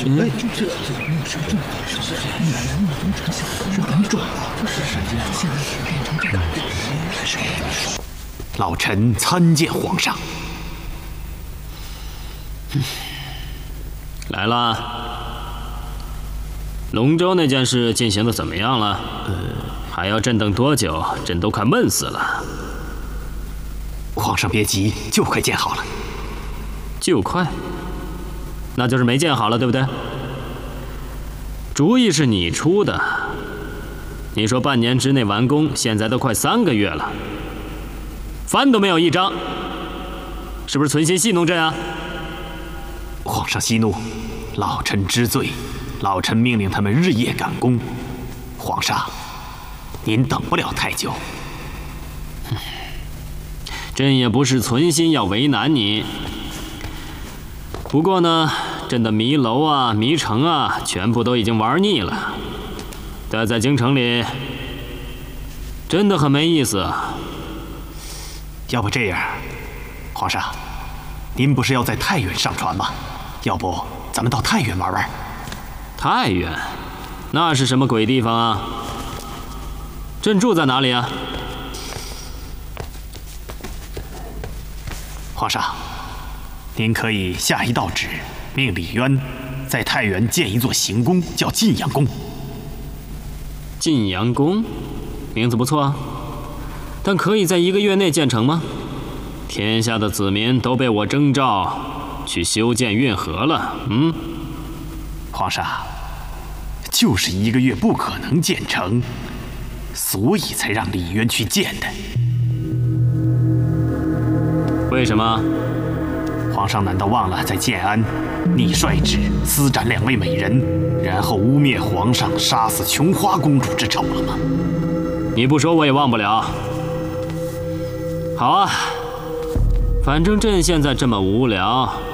老臣参见皇上。 来了。龙舟那件事进行的怎么样了？还要朕等多久？朕都快闷死了。 皇上别急，就快建好了。 就快？那就是没建好了，对不对？主意是你出的。你说半年之内完工，现在都快3个月了，帆都没有一张，是不是存心戏弄朕啊？ 皇上息怒，老臣知罪。老臣命令他们日夜赶工。皇上，您等不了太久。 朕也不是存心要为难你，不过呢，朕的迷楼啊、迷城啊，全部都已经玩腻了。待在京城里，真的很没意思。 要不这样，皇上，您不是要在太原上船吗？要不咱们到太原玩玩？ 太原，那是什么鬼地方啊？朕住在哪里啊？ 皇上，您可以下一道旨，命李渊在太原建一座行宫，叫晋阳宫。 晋阳宫，名字不错啊，但可以在1个月内建成吗？天下的子民都被我征召去修建运河了。 皇上，就是1个月不可能建成，所以才让李渊去建的。 为什么？ 皇上难道忘了在建安，你率旨私斩2位美人，然后污蔑皇上杀死琼花公主之丑了吗？ 你不说我也忘不了。好啊，反正朕现在这么无聊，